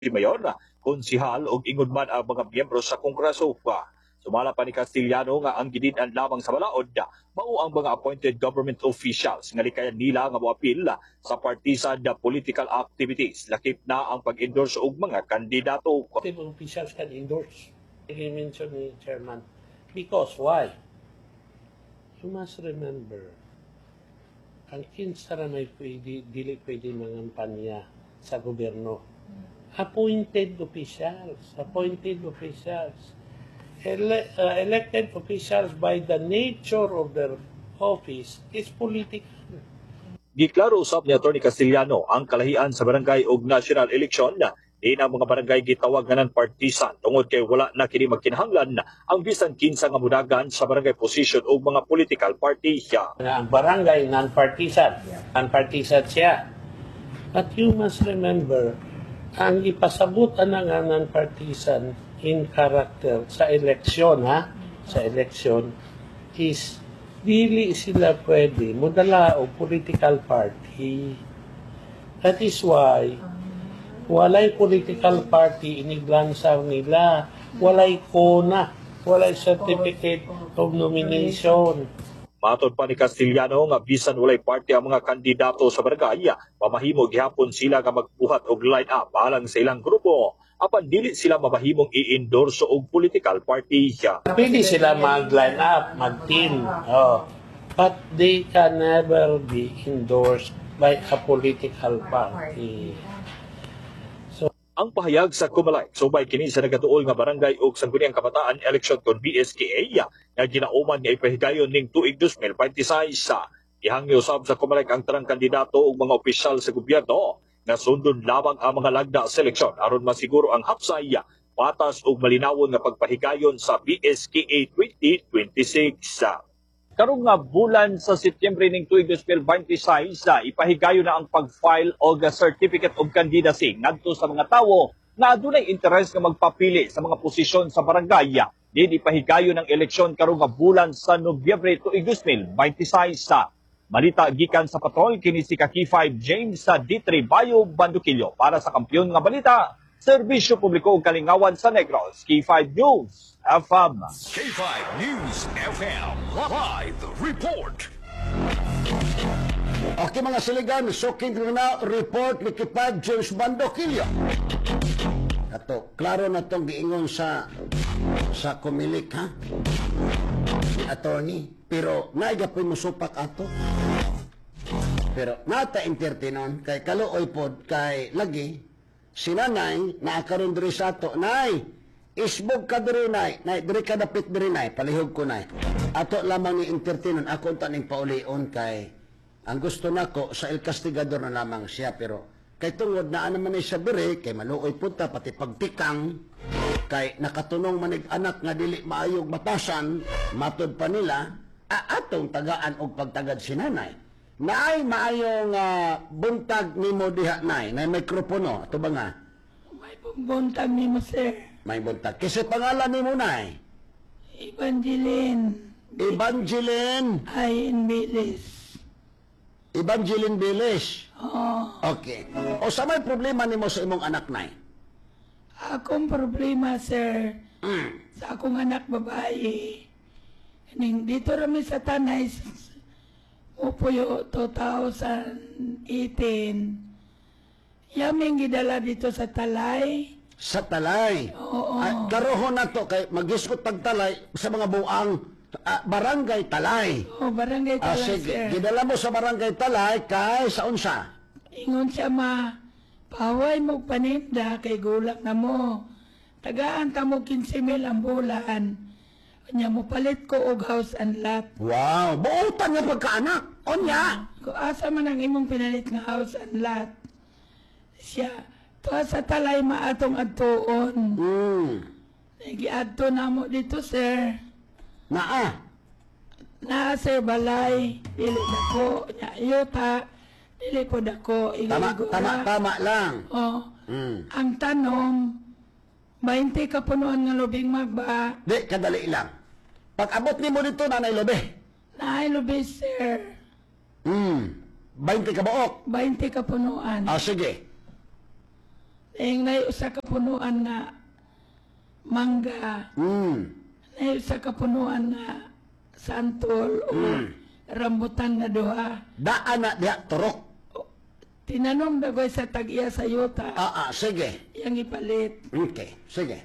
mayor, konsihal o ingod man ang mga miyembro sa Kongreso pa. Sumala pa ni Castillano nga ang gidid-an lamang sa balaod mao ang mga appointed government officials nga likayan nila nga moapil sa partisan political activities. Lakip na ang pag-endorse og mga kandidato. Officials can endorse. I-mention ni Chairman. Because why? You must remember, ang kinsa ra may pwede, dili pwede mangampanya sa gobyerno. Appointed officials. Elected officials by the nature of their office is political. Giklaro usab ni Atty. Castillano ang kalahian sa barangay ug national election di na mga barangay gitawag nga non-partisan tungod kay wala na kini magkinahanglan ang bisan kinsa nga mudagan sa barangay position ug mga political party siya. Ang barangay non-partisan. Non-partisan siya. But you must remember, ang ipasabutan na nga non-partisan in character sa eleksyon, sa eleksyon, is dili sila pwede mudala o political party. That is why walay political party iniglansang nila, walay CONA, walay certificate of nomination. Matod pa ni Castillano nga bisan walay party ang mga kandidato sa barangay, mamahimo gihapon sila nga magbuhat og line-up alang sa ilang grupo apan dili sila mamahimong i-endorse og political party siya. Pwede sila mag-line up, mag-team, but they can never be endorsed by a political party. Ang pahayag sa Comelec subay kini sa nagatuol nga barangay ug sangguniang kabataan election kon BSKA nga ginauman nga ipahigayon ning tuig 2026. Ihangyo usab sa Comelec ang tanang kandidato ug mga opisyal sa gobyerno nga sundon lamang ang mga lagda sa eleksyon aron masiguro ang hapsay, patas ug malinawon nga pagpahigayon sa BSKA 2026. Karong nga bulan sa Setyembre ning tuig 2026, ipahigayon na ang pag-file og certificate of candidacy ngadto sa mga tawo na adunay interes nga magpapili sa mga posisyon sa barangay. Din ipahigayon ang eleksyon karong nga bulan sa Nobyembre tuig 2026. Malita gikan sa patrol kini si Kaki5 James sa D3 Bayo, Bandukilyo para sa Kampiyon nga Balita, Serbisyo Publiko ug Kalingawan sa Negros, K5 News FM. K5 News FM Live Report. Okay mga siligan, suking na report ni K5 James Bandukilyo. Ato, klaro na itong giingon sa Comelec, ni attorney. Pero naigapoy mo supak ato. Pero nata entertainon kay kaluoy pod kay lagi si nanay naakaron diri sa ato. Nay, isbog ka diri nay. Nay, diri ka dapit diri nay. Palihog ko nay. Ato lamang ni entertainon ako taning paulion kay ang gusto nako sa El Castigador na lamang siya pero kay tungod na naman ni siya diri kay maluoy punta pati pagtikang kay nakatunong manig anak nga dili maayog batasan matod pa nila atong tagaan og pagtagad si nanay. Naay maayong buntag nimo diha nay, nay mikropono ato ba nga? May buntag nimo sir. May buntag. Kasi pangalan nimo nay? Evangeline. Evangeline. Ayin Bilis. Evangeline Bilis. Oh. Okay. O sa may problema nimo sa imong anak nay? Akong problema sir. Sa akong anak babae. Dito rami sa Tanay, upuyo 2018. Yaming gidala dito sa Talay. Sa Talay? Oo. Karohon na to, kay mag-iskot pagtalay sa mga buang barangay Talay. Oo, barangay Talay, Sige, sir. gidala mo sa barangay Talay, kay sa unsa? Ingon siya paway mo paninda kay gulak na mo. Tagaan ta mo 15,000 ang bulan. Kanya mo palit ko og house and lot. Wow, buutan nga pagkaanak. Onya. Kung asa man ang imong pinalit nga house and lot. Siya, tuwa sa Talay maatong adtuon. Nagiadto na mo dito, sir. Naa. Na, sir, balay. Dili dako. Yuta. Dili ko dako. Tama lang. Oh. Ang tanong, 20 ka punuan nga lubing magba. Di, kadali lang. Pag-abot ni mo dito, nanay lobe. Naay lubi, sir. 20 ka buok. 20 ka punuan. Sige. Nay usa ka punuan nga mangga. Nay usa ka punuan nga santol o rambutan na duha. Daan na diha turok. Tinanong dagoy sa tag-iya sa yuta. Sige. Yang ipalit. Okay, sige.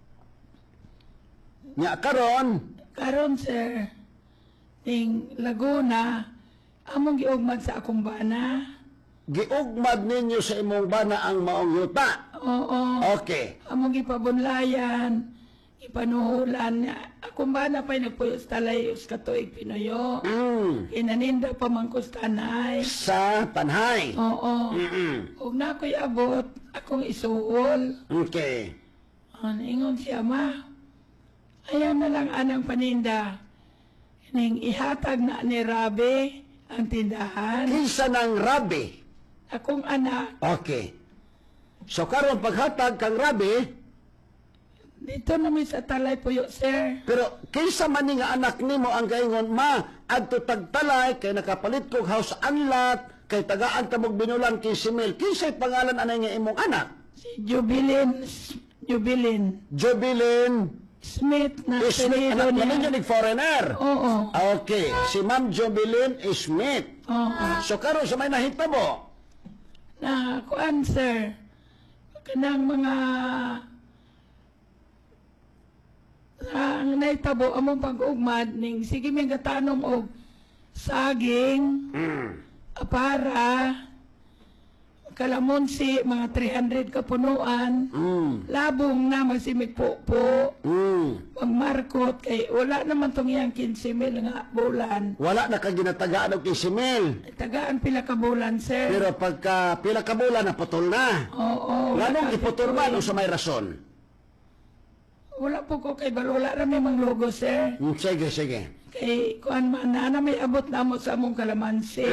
Nya Karon sir, ning Laguna, among giugmad sa akong bana. giugmad ninyo sa imong bana ang maong yuta. Oo. Okay. Among gipabunlayan, ipanuhulan niya. Akong bana pa'y nagpuyos talay us katuig Pinoyo. Inaninda pa man kustanay. Sa panhay. Oo. Huwag na ako'y abot, akong isuhol. Okay. Ingon siya, ma. Ayan na lang anang paninda. Ning ihatag na ni Rabi ang tindahan. Kinsa ng rabi. Akong anak, Okay. So karon paghatag kang rabi, dito namin sa Talay Puyo, sir. pero kinsa man ni nga anak nimo ang kaingon, ma, adto tagtalay kay nakapalit kog house anlat, kay tagaan ta mog binulang 15,000. Kinsay pangalan anay nga imong anak? Si Jubilin Jobilin Smith na Smith, apelyido anak niya. naman yun, foreigner. Oo. Okay, si Ma'am Jobilin Smith. Oo. So karon sa may nahitabo, Na kuan, sir. Kanang mga ang naitabo among pag-ugmad ning sige may gatanom og saging, apara, kalamonsi, mga 300 kapunuan, labong na magsimig po, magmarkot, kay wala naman tong iyang 15,000 nga bulan. wala na kang ginatagaan og 15,000. Tagaan pila ka bulan, sir. Pero pagka pila ka bulan naputol na. Oo. Nganong wala iputol ka man tuig. o sa may rason? Wala po ko kay wala ra may mang logo, sir. Sige, sige. Kay kuan man na may abot na mo sa among kalamansi.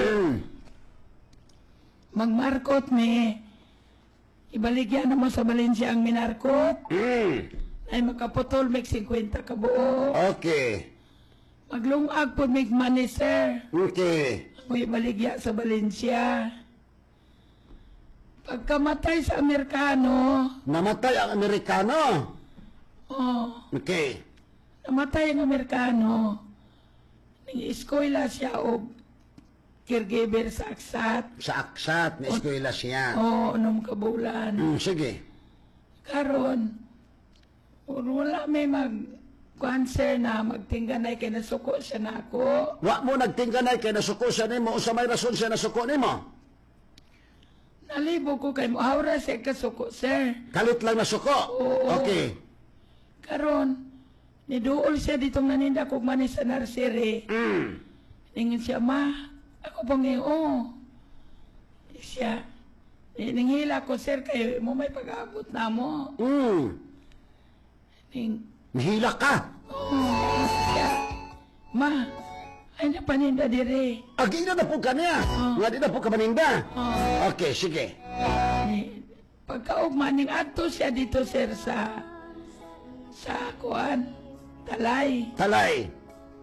Magmarkot mi. Ibaligyan na mo sa Valencia ang minarkot. Ay makaputol may 50 ka buo. Okay. Maglungag po may money, sir. Okay. May baligya sa Valencia. Pagkamatay sa Amerikano, Namatay ang Amerikano. Okay. namatay ang Amerikano. Ning eskwela siya og caregiver sa Aksat. Sa Aksat, na eskwela siya. Oo, nung kabulan. Sige. Karon, wala may cancer na magtingganay kay nasuko siya na ako. Wa mo nagtingganay kay nasuko siya nimo o sa may rason siya nasuko nimo. Nalibo ko kay muhawra siya kasuko, sir. Kalit lang nasuko. Oo. Okay. Karon, niduol siya ditong naninda kog manis sa nursery. Ingin siya, ma, ako pang siya, ninghila ko, sir, kay mo may pag-abot na mo. Nahila ka. Siya, ma, ay napaninda dire. Agi na po ka niya. Nga di na po ka maninda. Okay, sige. Pagkaugma ning adto siya dito, sir, sa kuan, Talay. Talay.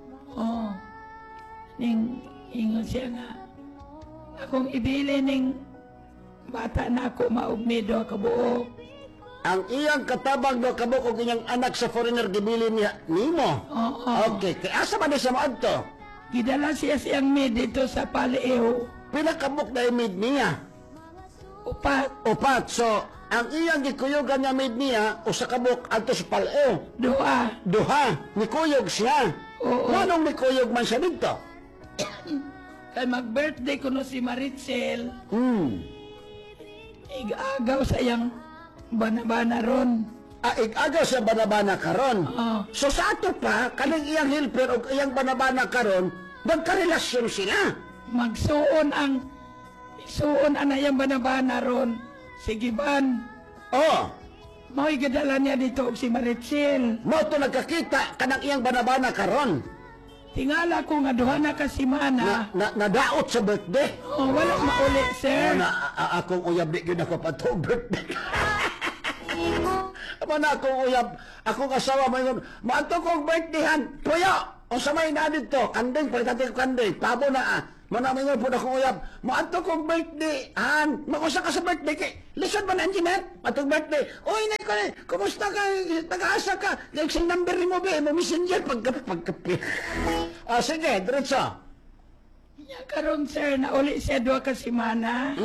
Ning ingon siya nga, akong ibili ning bata na ako maugmido ka buo. Ang iyang katabang do kabuk og iyang anak sa foreigner gibili niya nimo. Oo. Okay, kay asa man sa maadto? Gidala siya siyang mid dito sa Paleo. Pila kabuk na imid niya? Upat, So, ang iyang gikuyugan niya mid niya o sa kabuk adto sa paleo. duha. Nikuyog siya. Oo. Nganong nikuyog man siya dito? Kay mag-birthday ko no si Maritzel, igagaw sa iyang banabana ron. Ig-agaw sa banabana karon. So sa ato pa, kaning iyang helper o iyang banabana karon, magkarelasyon sila. Magsuon ang iyang banabana ron. Sige ban, Oh, mao'y gadala niya dito og si Maritzel. mo to nagkakita kanang iyang banabana karon. Tingala ko nga duha na ka simana. Nadaot sa birthday. Wala mauli, sir. Akong uyab di gyud ako pato birthday. Aba na akong uyab, akong asawa mayon, maato kong birthdayhan, tuyo. O sa may na dito, kanding, pagkati ko kanding, pabo na Manamingon po na kong uyab. Maato kong birthday, han. Makusa ka sa birthday kay. Listen ba na, Jeanette? Atong birthday. Uy, nay ko na. Kumusta ka? Taga-asa ka? Yung number ni mo, be. Mo messenger pagkapi. Sige, diretso. Nya karon sir na uli siya duha ka semana.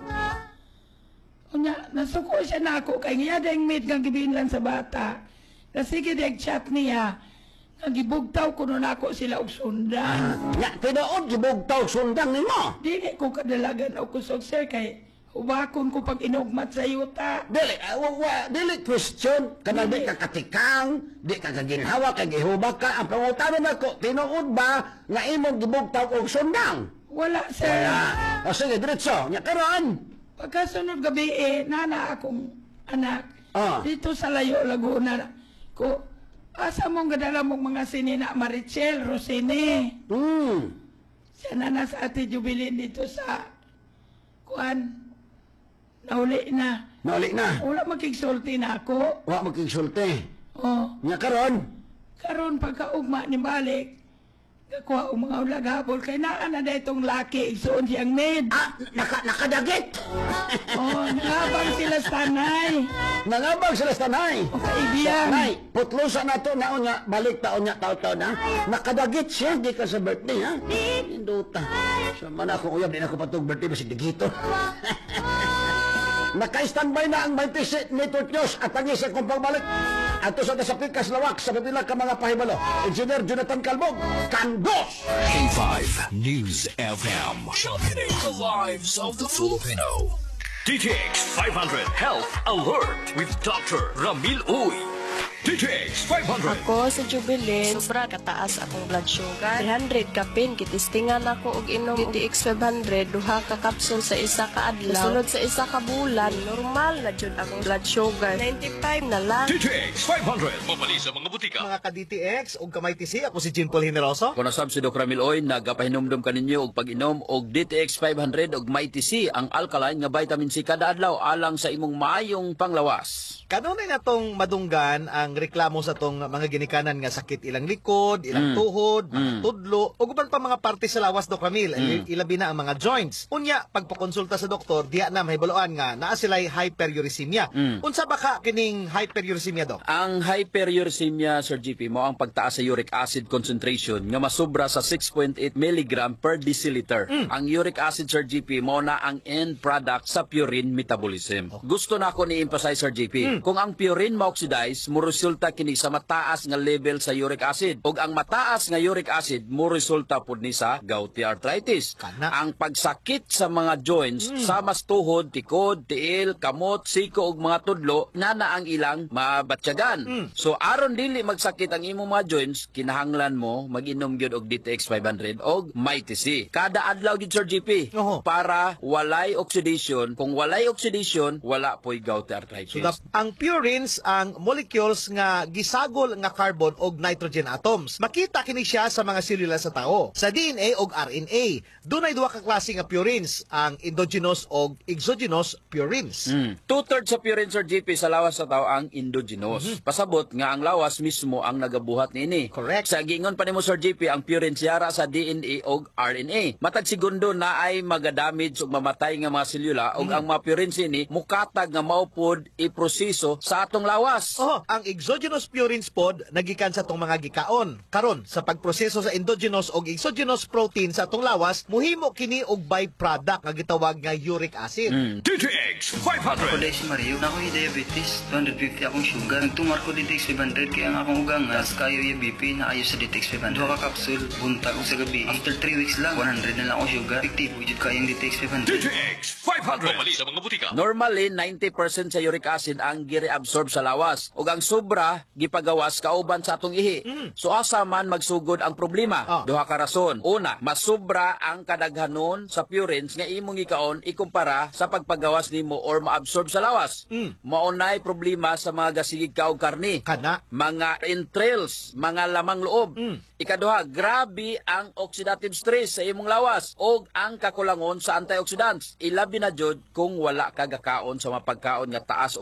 Unya nasuko siya nako kay niya ding meet kang gibinlan sa bata. Sige deg chat niya. Nagibugtaw ko nun ako sila og sundan. Nya, tinuod, gibugtaw sundang ni mo. Dili ko kadalagan o kusog sir kay ubakon ko pag inugmat sa yuta. Dili, dili question. Kanang di ka katikang, di ka kaginhawa, kagihubak ka. Ang pangutanon ako, tinuod ba nga imong gibugtaw og sundang? Wala sir. Wala. O sige, diretso. Nya, karon. Pagkasunod gabi nana akong anak. Ah. Dito sa Layo, Laguna ko. Asa mong gadala mong mga sinina Marichel, Rosine. Siya na nasa Ate Jubilin dito sa kuan. Nauli na. Nauli na. Wala magkigsulti na ako. Wa magkisulti. Oh, Nya, karon. karon pagkaugma ni balik. Kakuha ang mga ulag habol. Kay naa na da itong laki. Igsuon siyang maid. Nakadagit. Oh, nangabang sila sa tanay. Nangabang sila sa tanay. O kaibiyan. Nay, putlusan na to na unya, balik taon niya, taon na. Nakadagit siya, di ka sa birthday, ha? Induta. Sa man ako, uyab, di na ako patog birthday, basi digito. Naka-standby na ang 27 Network News at ang isa kong pagbalik. Ato sa Pikas Lawak sa pipila ka mga pahibalo. Engineer Jonathan Calbog, Kandos! K5 News FM. Championing the lives of the Filipino. DTX 500 Health Alert with Dr. Ramil Uy. DTX 500. Ako sa Jubilin, sobra kataas akong blood sugar. 300 kapin, kitistingan ako og inom DTX 500, duha ka kapsul sa isa ka adlaw. Sunod sa isa ka bulan, normal na jud akong blood sugar. 95 na lang. DTX 500. Mabali sa mga butika. Mga ka-DTX ug kamay TC, ako si Jean Paul Generoso. Kung nasab si Doc Ramil Oy, nagapahinumdum kaninyo og pag-inom og DTX 500 og Mighty C, ang alkaline nga vitamin C kada adlaw alang sa imong maayong panglawas. Kanunay na tong madunggan ang reklamo sa tong mga ginikanan nga sakit ilang likod, ilang tuhod, mga tudlo, o guban pa mga parte sa lawas, Doc Ramil. Ilabi na ang mga joints. Unya, pagpakonsulta sa doktor, diya na mahibaloan nga naa sila'y hyperuricemia. Unsa ba ka kining hyperuricemia, Doc? Ang hyperuricemia, Sir GP, mo ang pagtaas sa uric acid concentration nga masubra sa 6.8 mg per deciliter. Ang uric acid, Sir GP, mo na ang end product sa purine metabolism. Gusto na ako ni-emphasize, Sir GP, kung ang purine ma-oxidize, mo resulta kini sa mataas nga level sa uric acid. Ug ang mataas nga uric acid mo resulta pud ni sa gouty arthritis. Kana. Ang pagsakit sa mga joints, sa mas tuhod, tikod, tiil, kamot, siko ug mga tudlo na ang ilang mabatyagan. So aron dili magsakit ang imong mga joints, kinahanglan mo mag-inom gyud og DTX 500 og Mighty C. Kada adlaw gyud, Sir GP, Oho. para walay oxidation. Kung walay oxidation, wala po'y gouty arthritis. So, ang purines ang molecules nga gisagol nga carbon og nitrogen atoms. Makita kini siya sa mga selula sa tao. Sa DNA og RNA, dunay duha ka klase nga purines, ang endogenous og exogenous purines. Two-thirds sa purine, Sir GP, sa lawas sa tao ang endogenous. Pasabot nga ang lawas mismo ang nagabuhat niini. Correct. Sa gingon pa nimo, Sir GP, ang purine siyara sa DNA og RNA. Matag segundo na ay magadamage ug mamatay nga mga selula ug ang mga purines ini mukatag nga maupod iproseso sa atong lawas. Ang exogenous purines pod nagikan sa tong mga gikaon. Karon sa pagproseso sa endogenous og exogenous protein sa atong lawas, muhimo kini og byproduct nga gitawag nga uric acid. DTX 500. Ako si Mario, na ako'y diabetes, 250 akong sugar. Nagtumar ko DTX 500 kaya ang akong ugang as kayo yung BP na ayo sa DTX 500. Duha ka kapsul, buntag ko sa gabi. After 3 weeks lang, 100 na lang akong sugar. Effective, wujud kayong DTX 500. DTX 500. Mabali sa mga butika. Normally, 90% sa uric acid ang gire-absorb sa lawas. Ug ang sobra, gipagawas kauban sa atong ihi. So asa man magsugod ang problema? Duha ka rason. Una, masubra ang kadaghanon sa purines nga imong ikaon ikumpara sa pagpagawas nimo or maabsorb sa lawas. Maunay problema sa mga gasigig ka og karni. Kana. Mga entrails, mga lamang loob. Ikaduha, grabe ang oxidative stress sa imong lawas o ang kakulangon sa antioxidants. Ilabi na jud kung wala ka gakaon sa mga pagkaon nga taas og antioxidants.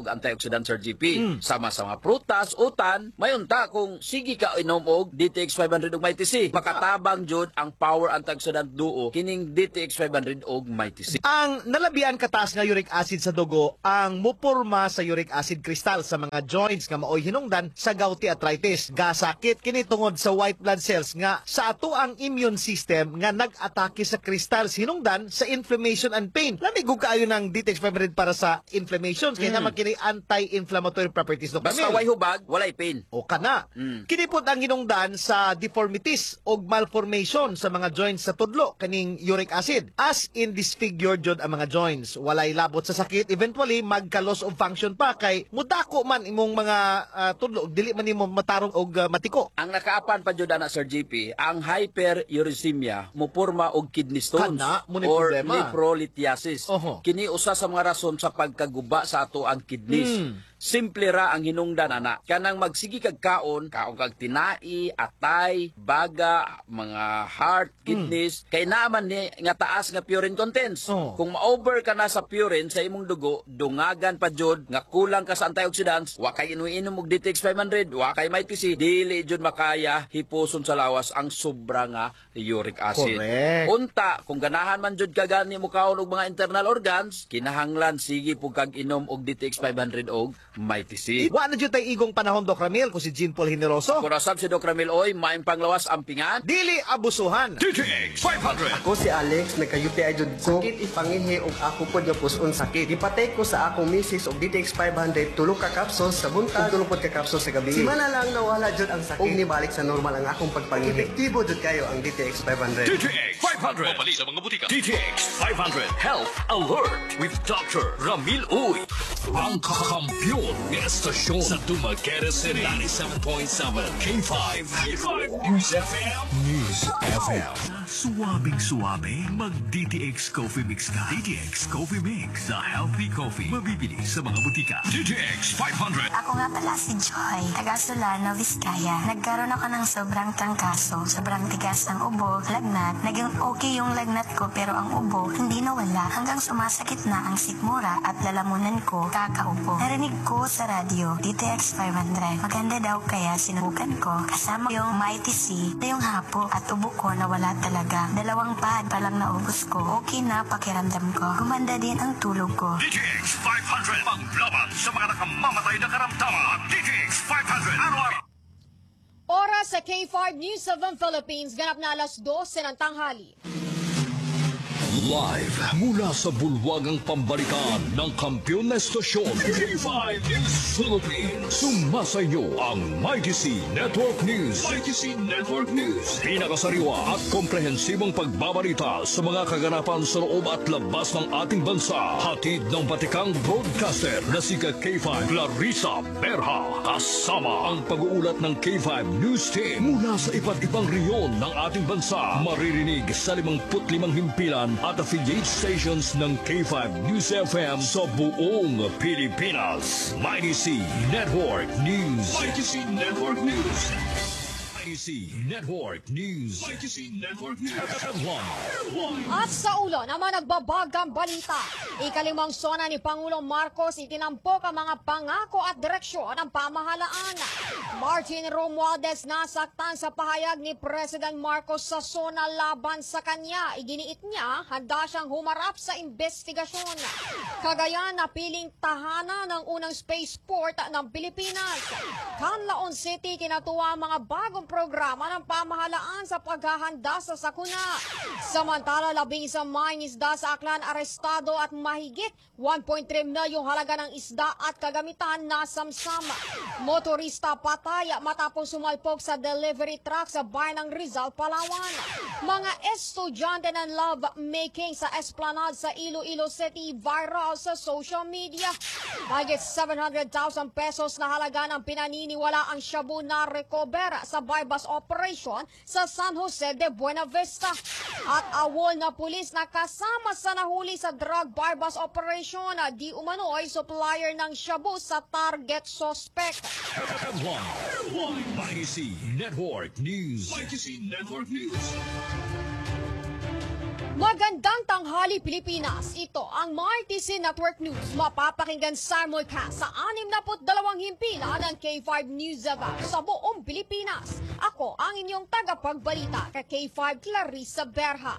antioxidant, Sir GP. Sama-sama prutas, utan, mayunta kung sige ka inom og DTX 500 ug Mighty C. Makatabang jud ang power antioxidant duo kining DTX 500 ug Mighty C. Ang nalabian kataas nga uric acid sa dugo ang mupurma sa uric acid crystal sa mga joints nga maoy hinungdan sa gouty arthritis. Gasakit kini tungod sa white blood cells nga sa ato ang immune system nga nag-atake sa crystals hinungdan sa inflammation and pain. Lamig kaayo ng DTX 500 para sa inflammations kaya naman kini anti-inflammatory properties Dr. Basta Camille. way hubag, walay pain. O kana. Kini pod ang hinungdan sa deformities o malformation sa mga joints sa tudlo kaning uric acid. As in disfigured jud ang mga joints, walay labot sa sakit, eventually magka-loss of function pa kay mudako man imong mga tudlo, dili man nimo matarong og matiko. Ang nakaapan pa jud ana, Sir GP, ang hyperuricemia mupurma og kidney stones Kana, mo ni or problema. nephrolithiasis. Oho. Kini usa sa mga rason sa pagkaguba sa ato ang kidneys. Simple ra ang hinungdan ana. Kanang magsigi kag kaon kag tinai, atay, baga, mga heart, kidneys, kay naaman ni nga taas nga purine contents. Oh. Kung ma-over ka na sa purine sa imong dugo, dungagan pa jud nga kulang ka sa antioxidants, wa kay inom og DTX 500, wa kay Mighty C, dili jud makaya hipuson sa lawas ang sobra nga uric acid. Correct. Unta, kung ganahan man jud ka gani mo kaon og mga internal organs, kinahanglan sige pug kag inom og DTX 500 og Mighty C. Wa na jud tay igong panahon Doc Ramil ko si Jean Paul Generoso. Kurasab si Doc Ramil Oy, maayong panglawas ampingan. Dili abusuhan. DTX 500. Ako si Alex, nagka-UTI jud ko. Sakit ipangihi og ako pod nga puson sakit. Ipatay ko sa akong misis og DTX 500 tulo ka capsules sa buntag, tulo pod ka capsules sa gabi. Simana lang nawala jud ang sakit. Og nibalik sa normal ang akong pagpangihi. Epektibo jud kayo ang DTX 500. DTX 500. Mabali sa mga butika. DTX 500 Health Alert with Dr. Ramil Uy. Ang kakampiyon ng estasyon sa Dumaguete City. 97.7 K5. News FM. News FM. Suwabing-suwabe, mag-DTX Coffee Mix ka. DTX Coffee Mix, the healthy coffee. Mabibili sa mga butika. DTX 500. Ako nga pala si Joy, taga Solano, Vizcaya. Nagkaroon ako ng sobrang trangkaso, sobrang tigas ang ubo, lagnat. Naging okay yung lagnat ko pero ang ubo hindi nawala hanggang sumasakit na ang sikmura at lalamunan ko kakaupo. Narinig ko sa radyo, DTX 500. Maganda daw kaya sinubukan ko. Kasama yung Mighty C na yung hapo at ubo ko nawala talaga. 2 pad pa lang naubos ko. Okay na pakiramdam ko. Gumanda din ang tulog ko. DTX 500. Panglaban sa mga nakamamatay na karamdaman. DTX 500. Araw-araw. Oras sa K5 News 7 Philippines. Ganap na alas 12 ng tanghali. Live mula sa bulwagang pambalikan ng kampiyon na estasyon K5 News Philippines. Sumasa inyo ang Mighty C Network News. Mighty C Network News. Pinakasariwa at komprehensibong pagbabalita sa mga kaganapan sa loob at labas ng ating bansa. Hatid ng batikang broadcaster na si K5 Clarissa Berha. Kasama ang pag-uulat ng K5 News Team mula sa iba't ibang reyon ng ating bansa. Maririnig sa 55 himpilan at affiliate stations ng K5 News FM sa buong Pilipinas. Mighty C Network News. Mighty C Network News. Mighty C Network News. Mighty C Network News. At sa ulo naman nagbabagang balita. Ikalimang sona ni Pangulong Marcos itinampok ang mga pangako at direksyon ng pamahalaan. Martin Romualdez nasaktan sa pahayag ni President Marcos sa sona laban sa kanya. Iginiit niya handa siyang humarap sa investigasyon. Cagayan napiling tahanan ng unang spaceport ng Pilipinas. Canlaon City kinatuwa ang mga bagong programa ng pamahalaan sa paghahanda sa sakuna. Samantala, 11 mangingisda sa Aklan arestado at mahigit 1.3 milyong halaga ng isda at kagamitan na samsama. Motorista patay matapos sumalpok sa delivery truck sa bayan ng Rizal, Palawan. Mga estudyante ng love making sa Esplanade sa Iloilo City viral sa social media. Mahigit 700,000 pesos na halaga ng pinaniniwala ang shabu na recover sa bypass operation sa San Jose de Buena Vista. At awol na pulis na kasama sa nahuli sa drug bypass operation na di umano'y supplier ng shabu sa target suspect. Mighty C Network News. Mighty C Network News. Magandang Tanghali Pilipinas, ito ang MyTC Network News. Mapapakinggan simulcast sa 62 himpilan ng K5 News Event sa buong Pilipinas. Ako ang inyong tagapagbalita kay K5 Clarissa Berha.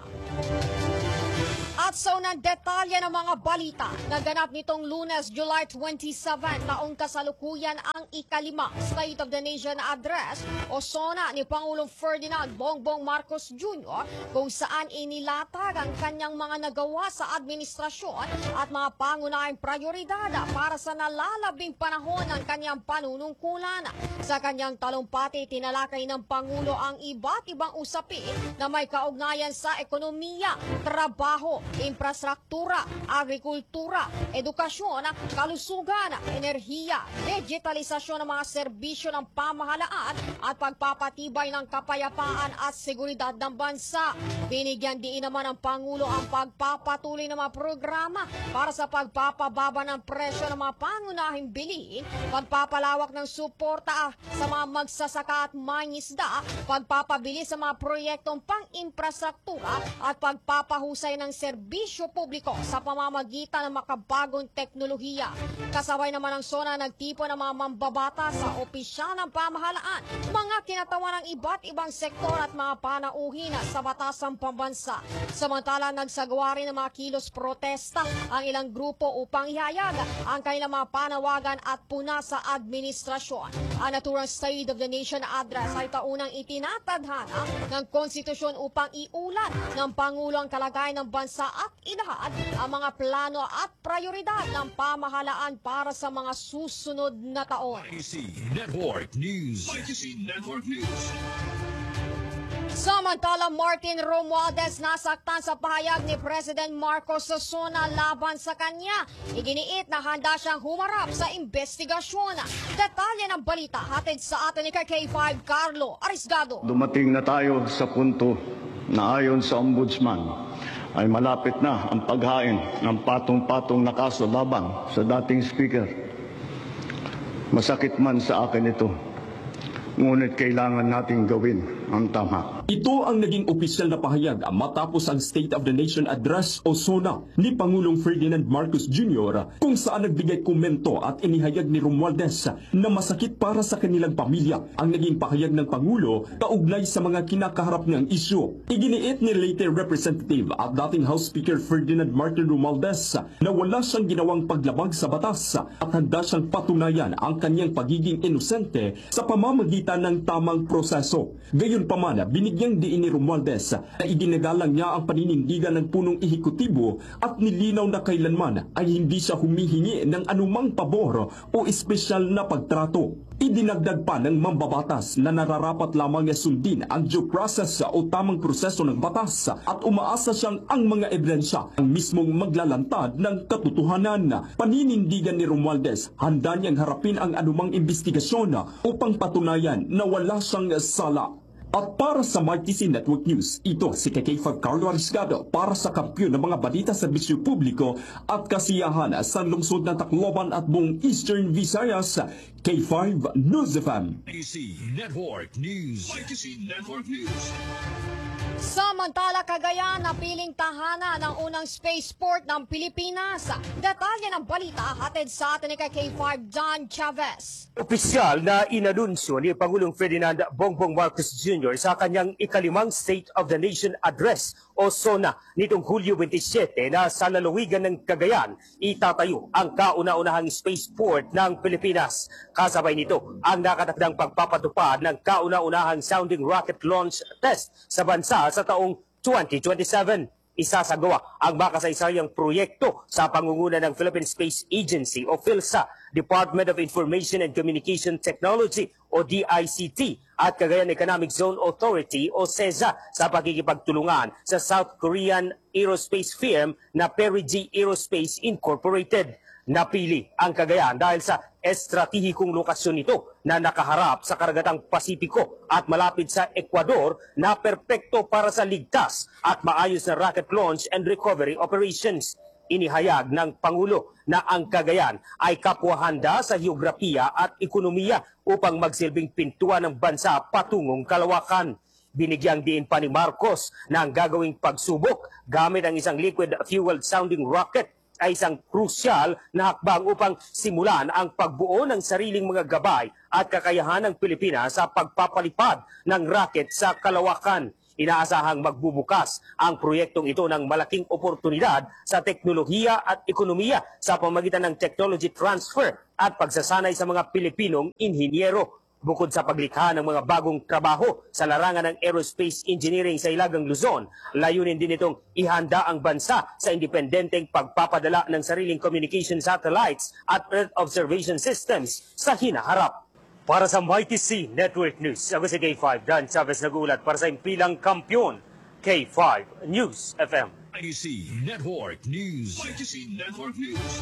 At sa unang detalye ng mga balita, naganap nitong Lunes, July 27, taong kasalukuyan ang ika-5 State of the Nation Address o SONA ni Pangulong Ferdinand Bongbong Marcos Jr. kung saan inilatag ang kanyang mga nagawa sa administrasyon at mga pangunahing prioridad para sa nalalabing panahon ng kanyang panunungkulan. Sa kanyang talumpati, tinalakay ng Pangulo ang iba't ibang usapin na may kaugnayan sa ekonomiya, trabaho, infrastruktura, agrikultura, edukasyon, kalusugan, enerhiya, digitalisasyon ng mga serbisyo ng pamahalaan at pagpapatibay ng kapayapaan at seguridad ng bansa. Binigyan din naman ng Pangulo ang pagpapatuloy ng mga programa para sa pagpapababa ng presyo ng mga pangunahing bilihin, pagpapalawak ng suporta sa mga magsasaka at mangingisda, pagpapabilis sa mga proyektong pang-infrastruktura at pagpapahusay ng serbisyo publiko sa pamamagitan ng makabagong teknolohiya. Kasabay naman ng SONA nagtipon ng mga mambabata sa opisyal ng pamahalaan, mga kinatawan ng iba't ibang sektor at mga panauhin sa batasang pambansa. Samantala, nagsagawa rin ng mga kilos protesta ang ilang grupo upang ihayag ang kanilang mga panawagan at puna sa administrasyon. Ang naturang State of the Nation Address ay taunang itinatadhana ng konstitusyon upang iulat ng Pangulo ang kalagayan ng bansa at ilahad ang mga plano at prioridad ng pamahalaan para sa mga susunod na taon. MyTC Network News. MyTC Network News. Samantala, Martin Romualdez nasaktan sa pahayag ni President Marcos sa SONA laban sa kanya. Iginiit na handa siyang humarap sa investigasyon. Detalye ng balita hatid sa atin ni K5 Carlo Arisgado. Dumating na tayo sa punto na ayon sa Ombudsman ay malapit na ang paghain ng patong-patong na kaso laban sa dating speaker. Masakit man sa akin ito, ngunit kailangan nating gawin ang tama. Ito ang naging opisyal na pahayag matapos ang State of the Nation Address o SONA ni Pangulong Ferdinand Marcos Jr. kung saan nagbigay komento at inihayag ni Romualdez na masakit para sa kanilang pamilya ang naging pahayag ng Pangulo kaugnay sa mga kinakaharap ng isyu. Iginiit ni Leyte Representative at dating House Speaker Ferdinand Martin Romualdez na wala siyang ginawang paglabag sa batas at handa siyang patunayan ang kanyang pagiging inosente sa pamamagitan ng tamang proseso. Gayunpaman, binigyang diin ni Romualdez na idinagalang niya ang paninindigan ng punong ehekutibo at nilinaw na kailanman ay hindi siya humihingi ng anumang pabor o espesyal na pagtrato. Idinagdag pa ng mambabatas na nararapat lamang na sundin ang due process o tamang proseso ng batas at umaasa siyang ang mga ebidensya ang mismong maglalantad ng katotohanan. Paninindigan ni Romualdez, handa niyang harapin ang anumang investigasyon upang patunayan na wala siyang sala. At para sa MyTC Network News, ito si K5 Carlo Arisgado para sa kampiyon ng mga balita serbisyo publiko at kasiyahan sa lungsod ng Tacloban at buong Eastern Visayas, K5 News FM. MyTC Network News. MyTC Network News. Samantala, Cagayan napiling tahanan ng unang spaceport ng Pilipinas. Detalye ng balita hatid sa atin ni K5 John Chavez. Opisyal na inanunsyo ni Pangulong Ferdinand Bongbong Marcos Jr. sa kanyang ika-5 State of the Nation Address o SONA nitong Hulyo 27 na sa lalawigan ng Cagayan itatayo ang kauna-unahang spaceport ng Pilipinas. Kasabay nito ang nakatakdang pagpapatupad ng kauna-unahang sounding rocket launch test sa bansa sa taong 2027. Isasagawa ang makasaysayang proyekto sa pangunguna ng Philippine Space Agency o PhilSA, Department of Information and Communication Technology o DICT at Cagayan Economic Zone Authority o CEZA sa pagkikipagtulungan sa South Korean aerospace firm na Perigi Aerospace Incorporated. Napili ang Cagayan dahil sa estratehikong lokasyon nito na nakaharap sa karagatang Pasipiko at malapit sa Ecuador na perpekto para sa ligtas at maayos na rocket launch and recovery operations. Inihayag ng Pangulo na ang Cagayan ay kapwahanda sa geografiya at ekonomiya upang magsilbing pintuan ng bansa patungong kalawakan. Binigyang diin pa ni Marcos na ang gagawing pagsubok gamit ang isang liquid-fueled sounding rocket ay isang krusyal na hakbang upang simulan ang pagbuo ng sariling mga gabay at kakayahan ng Pilipinas sa pagpapalipad ng rocket sa kalawakan. Inaasahang magbubukas ang proyektong ito ng malaking oportunidad sa teknolohiya at ekonomiya sa pamamagitan ng technology transfer at pagsasanay sa mga Pilipinong inhinyero. Bukod sa paglikha ng mga bagong trabaho sa larangan ng aerospace engineering sa Ilagang Luzon, layunin din itong ihanda ang bansa sa independenteng pagpapadala ng sariling communication satellites at Earth observation systems sa hinaharap. Para sa Mighty C Network News, ako si K5, Dan Chavez nag-uulat para sa impilang kampyon, K5 News FM. IDC Network News. IDC Network News.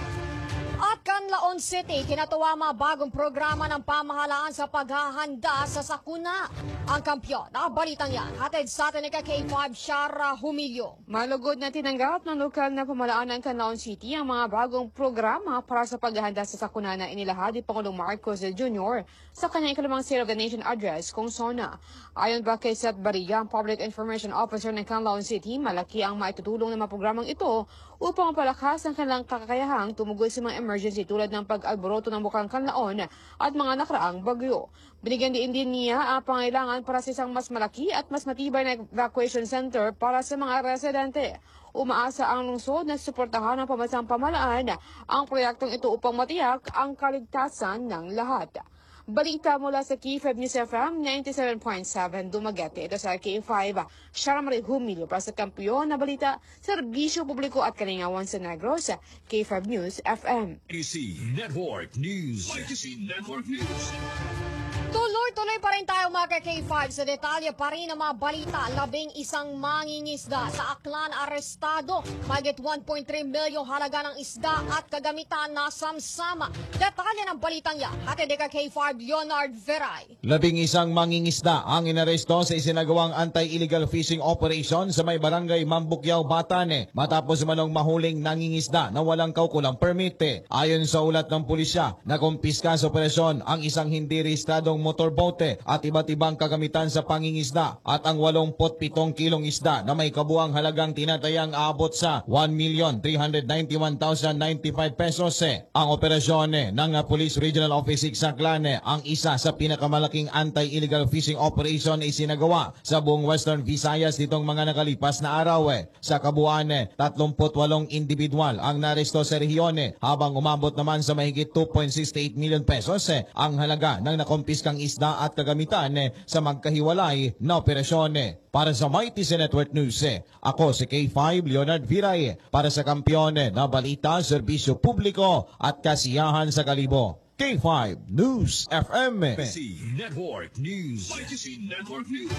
At Canlaon City, kinatuwa mga bagong programa ng pamahalaan sa paghahanda sa sakuna. Ang kampyon, nakabalitang yan, hatid sa atin ni K5 Shara Humilio. Malugod na tinanggap ng lokal na pamahalaan ng Canlaon City ang mga bagong programa para sa paghahanda sa sakuna na inilahad ni Pangulong Marcos Jr. sa kanyang ikalimang State of the Nation Address kung SONA. Ayon ba kay Seth Barriga, ang Public Information Officer ng Canlaon City, malaki ang maitutulong ng mga programang ito upang mapalakas ang kanilang kakayahang tumugon sa mga emergency tulad ng pag-alboroto ng bukang Canlaon at mga nakaraang bagyo. Binigyan din niya ang pangailangan para sa isang mas malaki at mas matibay na evacuation center para sa mga residente. Umaasa ang lungsod na suportahan ng pambansang pamahalaan ang proyektong ito upang matiyak ang kaligtasan ng lahat. Balita mula sa K5 News FM 97.7 Dumaguete. Ito sa K5, Sharamari Humilio para sa Kampiyon na Balita, Serbisyo Publiko at Kalingawan sa Negros, K5 News FM. IDC Network News. IDC Network News. Tuloy-tuloy pa rin tayo mga K5 sa detalye pa rin ng mga balita. 11 mangingisda sa Aklan arestado. Mahigit 1.3 milyong halaga ng isda at kagamitan na samsama. Detalye ng balitang yan. Hatid ka K5 Leonard Veray. 11 mangingisda ang inaresto sa isinagawang anti-illegal fishing operation sa may barangay Mambukyaw, Batane matapos manong mahuling nangingisda na walang kaukulang permit. Ayon sa ulat ng pulisya, nakumpiska sa operasyon ang isang hindi rehistradong motorbote at iba't ibang kagamitan sa pangingisda at ang 87 kilong isda na may kabuang halagang tinatayang aabot sa 1,391,095 pesos. Ang operasyon ng Police Regional Office 6 sa Aklan ang isa sa pinakamalaking anti-illegal fishing operation na isinagawa sa buong Western Visayas nitong mga nakalipas na araw. Sa kabuuan, 38 individual ang naresto sa rehiyon habang umabot naman sa mahigit 2.68 million pesos ang halaga ng nakumpiskang isda at kagamitan sa magkahiwalay na operasyon. Para sa Mighty Network News, ako si K5 Leonard Viray para sa Kampiyon na Balita, Serbisyo Publiko at Kasiyahan sa Kalibo. K5 News FM. IDC Network News. IDC Network News.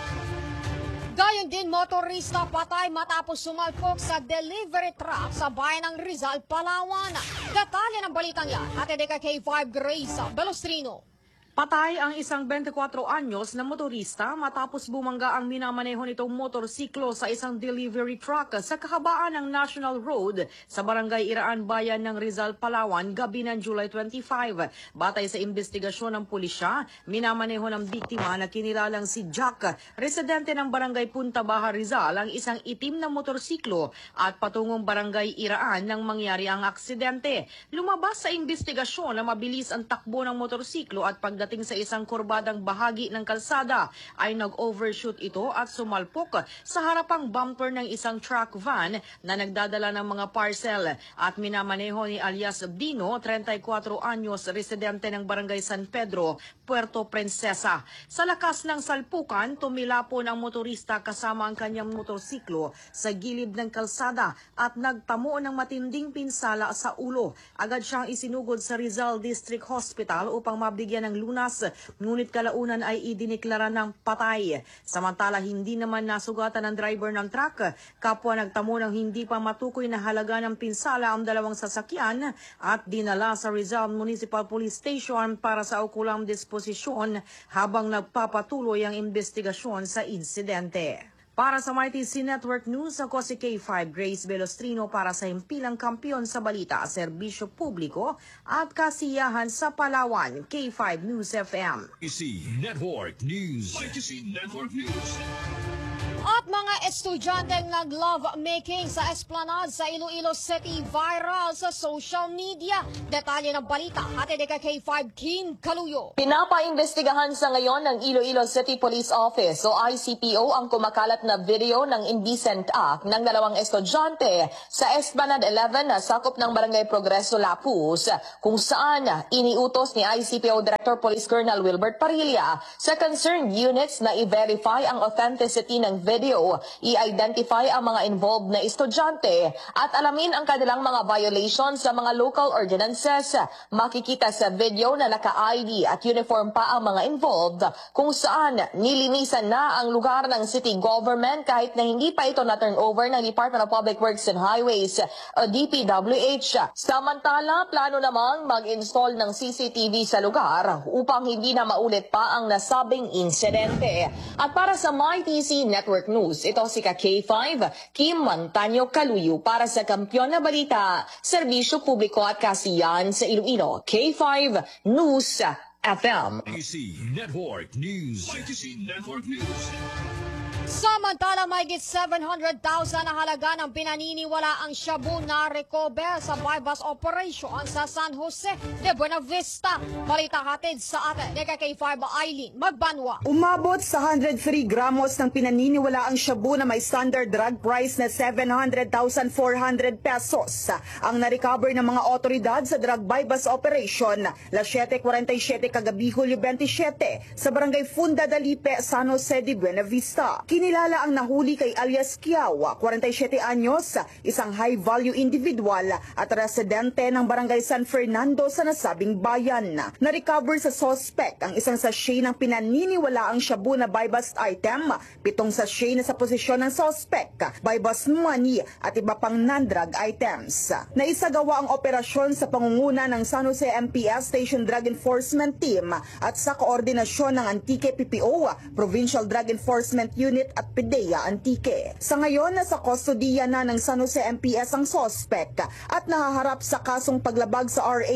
Gayon din, motorista patay matapos sumalpok sa delivery truck sa bayan ng Rizal, Palawan. Detalye ng balitang yan, hatid ka K5 Grace Belostrino. Patay ang isang 24 anyos na motorista matapos bumangga ang minamaneho nitong motorsiklo sa isang delivery truck sa kahabaan ng National Road sa Barangay Iraan, Bayan ng Rizal, Palawan, gabi ng July 25. Batay sa investigasyon ng pulisya, minamaneho ng biktima na kinilalang si Jack, residente ng Barangay Punta Baja, Rizal, ang isang itim na motorsiklo at patungong Barangay Iraan nang mangyari ang aksidente. Lumabas sa investigasyon na mabilis ang takbo ng motorsiklo at pagdating sa isang kurbadang bahagi ng kalsada ay nag-overshoot ito at sumalpok sa harapang bumper ng isang truck van na nagdadala ng mga parcel at minamaneho ni alias Dino, 34 anyos, residente ng Barangay San Pedro, Puerto Princesa. Sa lakas ng salpukan, tumilapon ang motorista kasama ang kanyang motorsiklo sa gilid ng kalsada at nagtamo ng matinding pinsala sa ulo. Agad siyang isinugod sa Rizal District Hospital upang mabigyan ng lunas, ngunit kalaunan ay idineklara ng patay. Samantala, hindi naman nasugatan ng driver ng truck. Kapwa nagtamo ng hindi pa matukoy na halaga ng pinsala ang dalawang sasakyan at dinala sa Rizal Municipal Police Station para sa okulang disposisyon habang nagpapatuloy ang investigasyon sa insidente. Para sa MyTC Network News, ako si K5 Grace Velostrino para sa himpilang kampiyon sa balita, serbisyo publiko at kasiyahan sa Palawan, K5 News FM. YTC Network News. YTC Network News. At mga estudyanteng nag-love making sa Esplanade sa Iloilo City viral sa social media. Detalye ng balita hatid kay K5 Kim Kaluyo. Pinapaimbestigahan sa ngayon ng Iloilo City Police Office o ICPO ang kumakalat na video ng indecent act ng dalawang estudyante sa Esplanade 11 na sakop ng Barangay Progreso, Lapus, kung saan iniutos ni ICPO Director Police Colonel Wilbert Parilla sa concerned units na i-verify ang authenticity ng video, i-identify ang mga involved na estudyante at alamin ang kanilang mga violations sa mga local ordinances. Makikita sa video na naka-ID at uniform pa ang mga involved kung saan nilinisan na ang lugar ng city government kahit na hindi pa ito na-turn over ng Department of Public Works and Highways o DPWH. Samantala, plano namang mag-install ng CCTV sa lugar upang hindi na maulit pa ang nasabing insidente. At para sa MyTC Network News, ito si K5 Kim Mantanyo Kaluyo para sa Kampiyon na Balita, Serbisyo Publiko at Kasiyahan sa Iloilo, K5 News FM. YTC Network News. YTC Network News. Samantala, mahigit 700,000 na halaga ng pinaniniwala ang shabu na recover sa bypass operation sa San Jose de Buena Vista. Balita hatid sa atin ni K5 Eileen Magbanwa. Umabot sa 103 gramos ng pinaniniwala ang shabu na may standard drug price na 700,400 pesos. Ang na-recover ng mga otoridad sa drug bypass operation, las 7:47 kagabi Hulyo 27 sa Barangay Funda Dalipe, San Jose de Buena Vista. Kinilala ang nahuli kay alias Kiao, 47 anyos, isang high-value individual at residente ng Barangay San Fernando sa nasabing bayan. Na-recover sa suspect ang isang sachet ng pinaniniwala ang shabu na buy-bust item, 7 sachet na sa posisyon ng suspect, buy-bust money at iba pang non-drug items. Naisagawa ang operasyon sa pangunguna ng San Jose MPS Station Drug Enforcement Team at sa koordinasyon ng Antique PPO, Provincial Drug Enforcement Unit at PDEA Antique. Sa ngayon, nasa kustodiya na ng San Jose MPS ang suspect at nahaharap sa kasong paglabag sa RA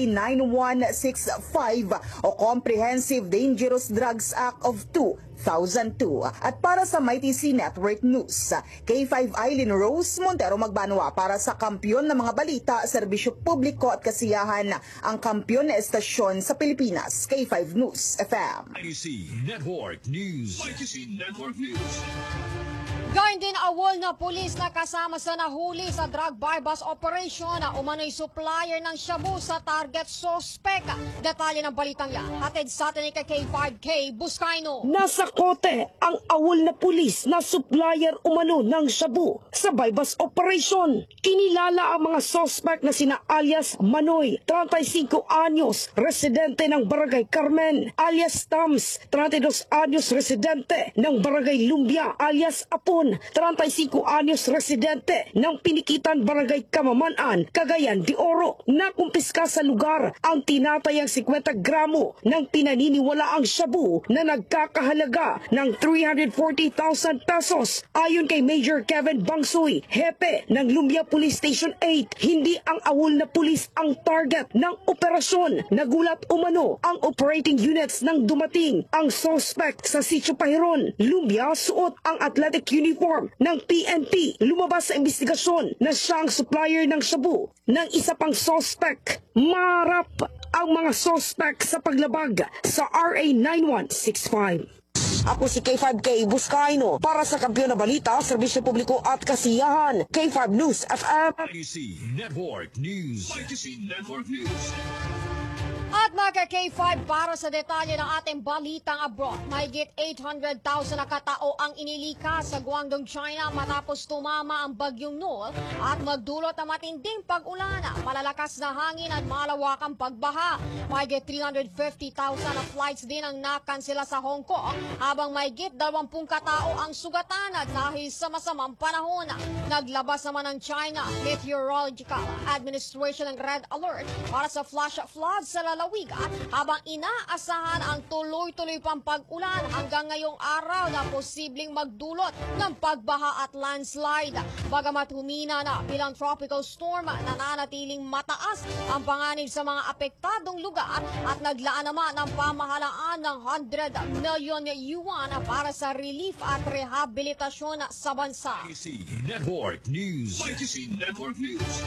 9165 o Comprehensive Dangerous Drugs Act of 2002. At para sa MyTC Network News, K5 Eileen Rose Montero Magbanwa para sa Kampiyon ng mga balita, serbisyo publiko at kasiyahan, ang kampiyon na estasyon sa Pilipinas, K5 News FM. YTC Network News. YTC Network News. Gayun din awol na pulis na kasama sa nahuli sa drug buy-bust operation na umano'y supplier ng shabu sa target suspect. Detalye ng balitang yan hatid sa atin ni K5K Buscaino. Nasa kote ang awol na pulis na supplier umano ng shabu sa buy-bust operation. Kinilala ang mga suspect na sina alias Manoy, 35 anyos, residente ng Barangay Carmen, alias Tams, 32 anyos, residente ng Barangay Lumbia, alias Apon, 35 anyos, residente ng Pinikitan, Barangay Kamamanan, Cagayan de Oro. Nakumpiska sa lugar ang tinatayang 50 gramo ng pinaniniwalaang shabu na nagkakahalaga ng 340,000 pesos. Ayon kay Major Kevin Bangsoy, hepe ng Lumbia Police Station 8, hindi ang awol na pulis ang target ng operasyon. Nagulat umano ang operating units nang dumating ang suspect sa Sitio Pahiron, Lumbia, suot ang athletic uniform ng PNP. Lumabas sa investigasyon na siya ang supplier ng shabu ng isa pang suspect. Marap ang mga suspect sa paglabag sa RA 9165. Ako si K5K Buscaino para sa Kampiyon na Balita, Serbisyo Publiko at Kasiyahan, K5 News FM. YTC Network News. YTC Network News. At mga K5, para sa detalye ng ating balitang abroad, mahigit 800,000 na katao ang inilikas sa Guangdong, China matapos tumama ang bagyong Nul at magdulot ng matinding pag-ulan, malalakas na hangin at malawakang pagbaha. Mahigit 350,000 na flights din ang nakansela sa Hong Kong, habang mahigit 20 katao ang sugatan dahil sa masamang panahon. Naglabas naman ng China Meteorological Administration ng Red Alert para sa flash floods sa lalawigan lalawigan habang inaasahan ang tuloy-tuloy pang pag-ulan hanggang ngayong araw na posibleng magdulot ng pagbaha at landslide. Bagamat humina na bilang tropical storm, nananatiling mataas ang panganib sa mga apektadong lugar at naglaan naman ng pamahalaan ng 100 million yuan para sa relief at rehabilitasyon sa bansa. Network News. YTC Network News.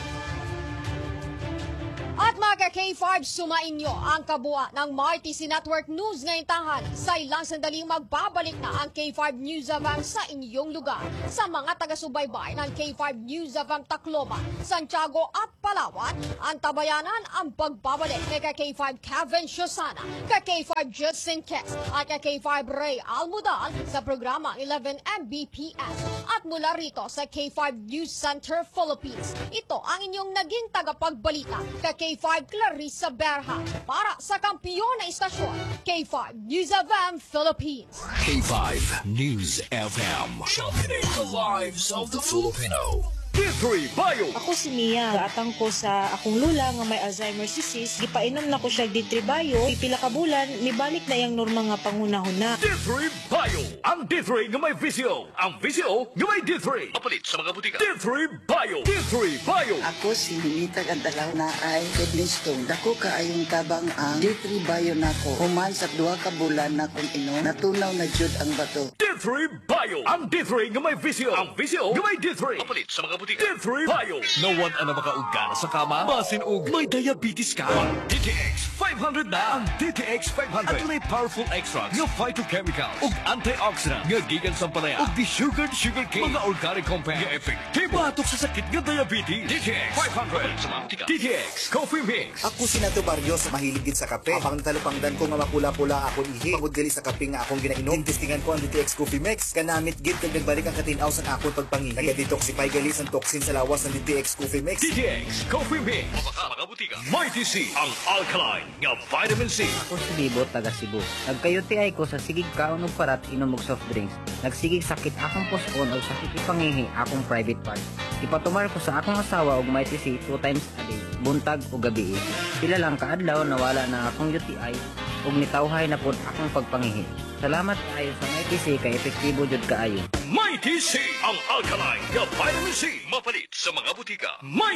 At mga K5, sumainyo ang kabuuan ng MyTC Network News ngayong tanghali. Sa ilang sandaling magbabalik na ang K5 News FM sa inyong lugar. Sa mga taga-subaybay ng K5 News FM Tacloban, Santiago at Palawan, ang tabayanan ang pagbabalik kay K5 Kevin Shosana, kay K5 Justin Kess at kay K5 Ray Almudal sa programa 11 Mbps. At mula rito sa K5 News Center Philippines, ito ang inyong naging tagapagbalita kay K5 Clarissa Berha para sa kampiyon na istasyon, K5 News FM Philippines. K5 News FM. Championing the lives of the Filipino. D3 Bio. Ako si Mia. Gaatang ko sa akong lula nga may Alzheimer's disease. Gipainom na ko siya D3 Bio. Pipila ka bulan, nibalik na yung norma nga pangunahon na. D3 Bio. Ang D3 nga may VCO. Ang VCO nga may D3. Mapalit sa mga butika. D3 Bio. D3 Bio. Ako si Minita Gandalaw na ay kidney stone. Dako ka ayong tabang ang D3 Bio nako. Human sa 2 ka bulan na kung inom, natunaw na jud ang bato. D3 Bio. Ang D3 nga may VCO. Ang VCO nga may D3. Mapalit sa mga butika. D3 Bio. Nawan ang makaugana sa kama. Masin og may diabetes ka. DTX 500 na. Ang DTX 500. At may powerful extracts nga phytochemical ug antioxidant nga gikan sa palaya ug desugared sugarcane. Mga organic compound nga epektibo batok sa sakit nga diabetes. DTX 500. DTX Coffee Mix. Ako si Nato Barrios, mahilig gid sa kape. Apang talupangdan ko nga mapula-pula akong ihi. Pagod gali sa kape nga akong ginainom. Tintistingan ko ang DTX Coffee Mix. Kanamit gid kag nagbalik ang katinaw sa akong pagpangihi. Naga-detoxify gali sa toxin sa lawas ng DTX Coffee Mix. DTX Coffee Mix. Mga butika. MyTC, ang alkaline nga vitamin C. Ako si Bibo, taga Cebu. Nagka-UTI ko sa sigig kaon og parat inom og soft drinks. Nagsigig sakit akong puson o sakit ipangihi akong private part. Ipatumar ko sa akong asawa og MyTC 2 times a day, buntag o gabi. Pila lang kaadlaw nawala na akong UTI ug nitawhay na pod akong pagpangihi. Salamat kaayo sa MyTC kay epektibo jud kaayo. MyTC, ang alkaline nga vitamin C. Mapalit sa mga butika.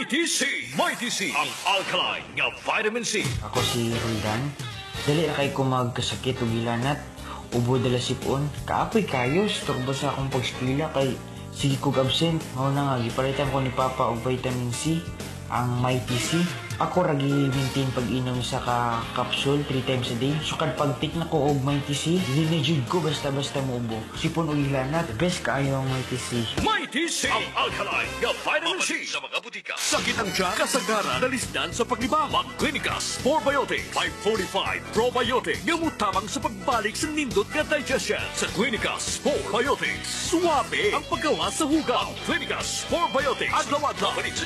MyTC, MyTC, ang alkaline nga vitamin C. Ako si Roldan. Dali na kay ko magkasakit o gilanat. Ubo dala sipon. Kaapoy kayo. Storbo sa akong pagskila kay sige kog absent. Mao na nga, gipalitan ko ni Papa og vitamin C. Ang MyTC. Ako ragi maintain pag-inom sa ka-capsule 3 times a day. So kad pag-take na ko og MyTC, dili na jud ko basta-basta muubo. Sipon og ilanat, best kaayo ang MyTC. MyTC, ang alkaline nga vitamin C sa mga butika. Sakit ang tiyan, kasagaran, dalisdan sa paglibang. Mag-Clinicas 4-Biotic 545 Probiotic nga mutabang sa pagbalik sa nindot nga digestion. Sa Clinicas 4-Biotic, suwabe ang paggawa sa hugaw. Clinicas 4-Biotic, adlaw-adlaw, palit sa